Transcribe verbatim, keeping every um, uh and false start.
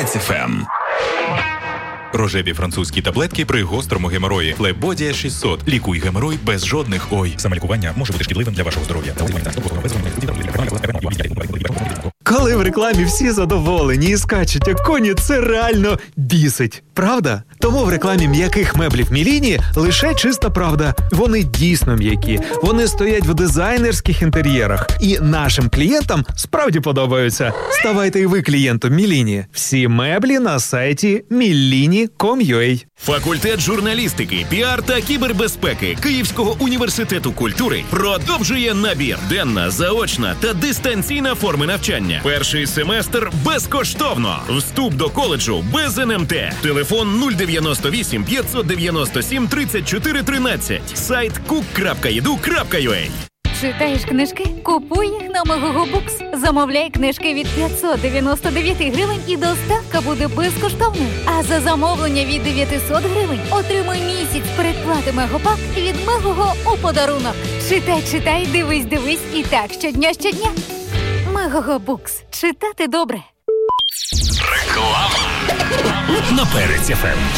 Метець еф ем. Рожеві французькі таблетки при гострому геморої. Флебодія шістсот. Лікуй геморой без жодних ой. Самолікування може бути шкідливим для вашого здоров'я. Коли в рекламі всі задоволені і скачуть як коні, це реально бісить. Правда? Тому в рекламі м'яких меблів Міліні лише чиста правда. Вони дійсно м'які. Вони стоять в дизайнерських інтер'єрах. І нашим клієнтам справді подобаються. Ставайте і ви клієнтом Міліні. Всі меблі на сайті міліні крапка ком крапка ю а. Факультет журналістики, піар та кібербезпеки Київського університету культури продовжує набір. Денна, заочна та дистанційна форми навчання. Перший семестр безкоштовно. Вступ до коледжу без ен ем те. Телефон нуль дев'яносто вісім п'ятсот дев'яносто сім тридцять чотири тринадцять. Сайт кук крапка і ді ю крапка ю а. Читаєш книжки? Купуй їх на Megogo Books. Замовляй книжки від п'ятсот дев'яносто дев'ять гривень і доставка буде безкоштовною. А за замовлення від дев'ятсот гривень отримуй місяць передплати Мегопак від Megogo у подарунок. Читай, читай, дивись, дивись і так щодня, щодня. Megogo Books. Читати добре. Реклама. На Перець еф ем.